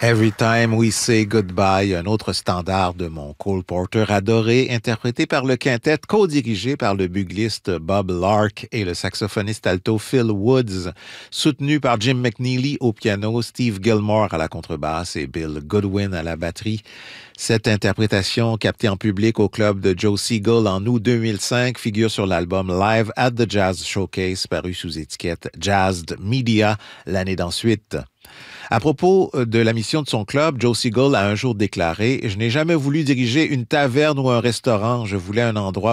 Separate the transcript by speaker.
Speaker 1: Every Time We Say Goodbye, un autre standard de mon Cole Porter adoré, interprété par le quintet, co-dirigé par le bugliste Bob Lark et le saxophoniste alto Phil Woods, soutenu par Jim McNeely au piano, Steve Gilmore à la contrebasse et Bill Goodwin à la batterie. Cette interprétation, captée en public au club de Joe Siegel en août 2005, figure sur l'album Live at the Jazz Showcase, paru sous étiquette Jazzed Media l'année d'ensuite. À propos de la mission de son club, Joe Siegel a un jour déclaré « Je n'ai jamais voulu diriger une taverne ou un restaurant. Je voulais un endroit